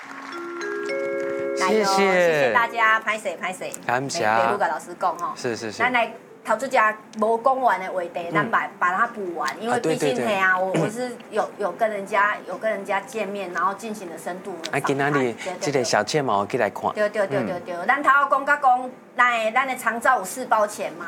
谢谢大家，拍谁？ 感谢。 给卢格老师讲哈。 是。 咱来陶子家无讲完的话题，咱把它补完，因为毕竟我是有跟人家见面，然后进行了深度的访谈。 今仔日这个小睫毛去来看。 对。咱头讲甲讲，咱的长照有4包钱嘛，